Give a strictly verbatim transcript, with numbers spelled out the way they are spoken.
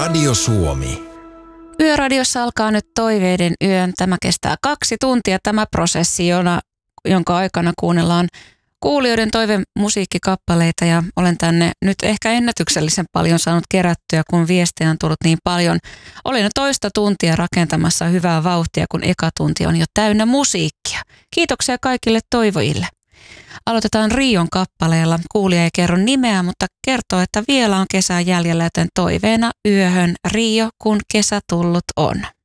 Radio Suomi. Yöradiossa alkaa nyt Toiveiden yö. Tämä kestää kaksi tuntia tämä prosessi, jona, jonka aikana kuunnellaan kuulijoiden toivemusiikkikappaleita ja olen tänne nyt ehkä ennätyksellisen paljon saanut kerättyä, kun viestejä on tullut niin paljon. Olin jo toista tuntia rakentamassa hyvää vauhtia, kun eka tunti on jo täynnä musiikkia. Kiitoksia kaikille toivojille. Aloitetaan Rion kappaleella. Kuulija ei kerro nimeä, mutta kertoo, että vielä on kesää jäljellä, joten toiveena yöhön Rio, kun kesä tullut on.